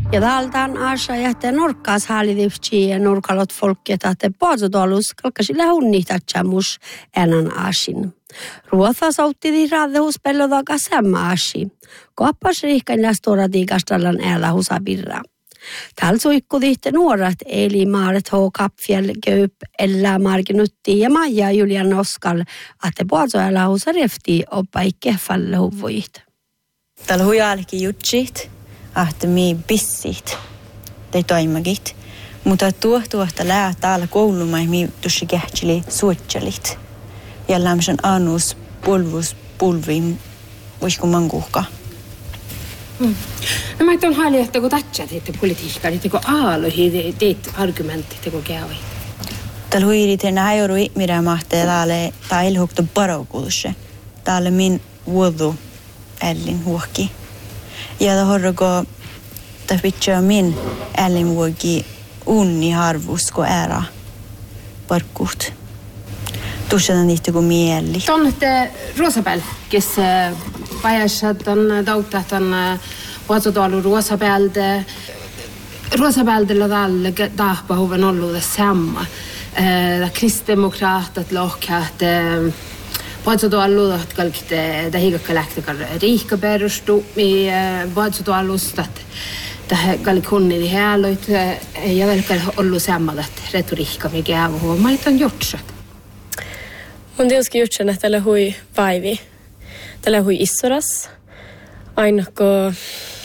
Ja tältään asia jähtee norkkaas häälidivtsi ja nurkalot folket, että paasotolus kalkasi lähunnihtatsamus ennen asin. Ruotsa sautti raadehus pellotaaka semma asi. Koppas riihkan lästora tiikastallan älähusabirra. Täällä suikkudihte nuoret eli maaret hoo kapfjäl köp ella marginutti ja Maija Julian Oskal, että paasotolus refti oppa ikke falle huvuit. Täällä hujalki jutsit. Että mi bissit te toimagit mutta tuohta lää täällä koulumai mi tuossa kähtseli suotselit ja lämsen annus pulvim voisiko manguhka. No mä et on haali, että kun tatsat että politiikkaa, että kun aaluhi teet argumentit, että kun käyvät. Täällä huiri te näjorui mitä mahtaa täällä ilhukta paraukuusse. Täällä min vuodu ellin huokki. Ja horroko tapitsaa min älinvuoki unni harvusko ära parkkuht. Tuossa niitä kun mieli. Tunnette Ruosapääl, kes vajasat on tauttat on vaatsotualu Ruosapäälte. Ruosapäältellä täällä tahpahuven ollut samma. Kristdemokraatat lohkaat vaatsotualu kalkite tähikakkalääktakar riikka perustu mi vaatsotualustat tähän kalikunnidi häälöit ja velkään ollut sammalat retoriikka mikä on mait on jutsat. Mun tietysti jutsen, että tällä hui vaivi. Tällä hui issoras. Aina kun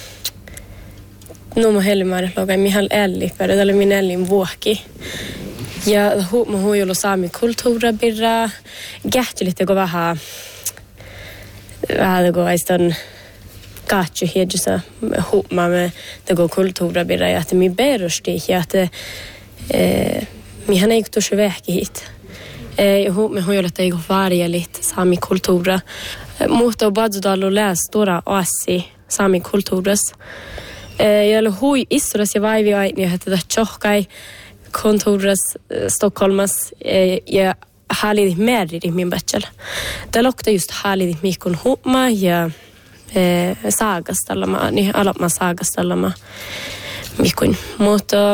nuoma helmäärä logai mihal älli, pero tällä min ällin vuoki. Ja mä hui ollut saami kulttuurabirra. Kähty lite kun vähän kun aiston katsu hiedjusa huuma me tego kulttuurabirra ja että mi berusti ja että mihän ei tuossa vähki hit. Me hui ollut eikä varjelit saami kulttuura. Mutta Badsodalo läs stora assi saami kulttuuras. Ja hui issoras ja vaivi aini että tjohkai kontoras Stockholmas ja halidit määrin min bachelor. Det lokta just halidit mikon huuma ja saagastallama, niin alapma saagastallama mikon. Mutta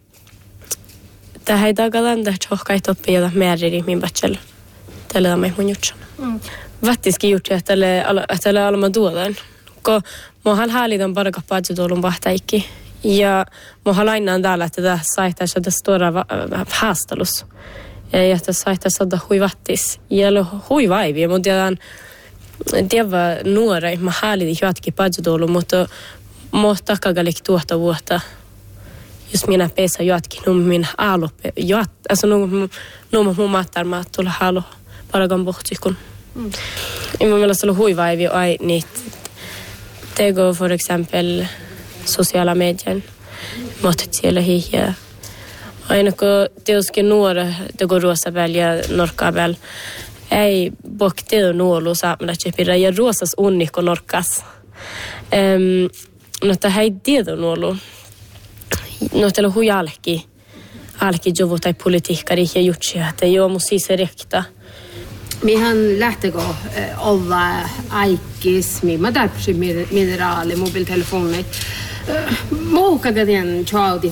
tähän tagalan det tjohkai toppi ja määrin min bachelor. Tällä on mun jutsa. Vattiski juttu että tällä alma duodan. Ko mohal halidon bara kappaatsutuolun vahtaikki. Ja mohal aina on täällä että saihtaisi että stora haastalus. Ja että saihtaisi että hui vattis. Ja hui vaivi, mutta tiedä nuora, mä halidin jatkin paatsutuolun, mutta mohtakagalik tuota vuotta. Jos minä pesä jatkin, minä aloppe. Alltså mun mattarma tulla halu paragon bohtsikun. Imma mielestä on huivaivi ai niitä tego för exempel sociala medier mått siellä hiä. Aina kun tietysti nuora tego Ruosapääl ja Norkkapääl ei bokteo nuolu saamalla chepira ja Ruosas unnikko Norkkas. No tämä ei tiedä nuolu. No teillä on hujalki jovu tai politiikkari ja jutsia, että joo mun siis rekta. Mihän lähtekö olla aikis, mä tarvitsin mineraali, mobiltelefonit. Muukakaan tien